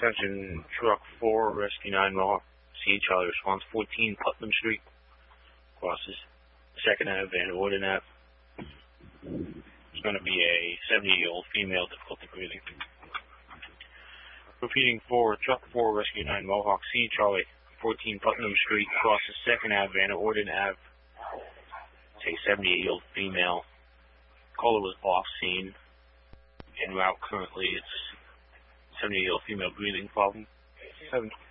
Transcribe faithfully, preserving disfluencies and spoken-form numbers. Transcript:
Attention, Truck four, Rescue nine Mohawk, C Charlie response fourteen Putnam Street, crosses second Ave and Warden Ave. It's going to be a seventy-year-old female, difficulty breathing. Repeating for Truck four, Rescue nine Mohawk, C Charlie, fourteen Putnam Street, crosses second Ave and Warden Ave. It's a seventy-eight-year-old female. Caller was off scene. En route currently, it's seventy-year-old female breathing problem. Seven.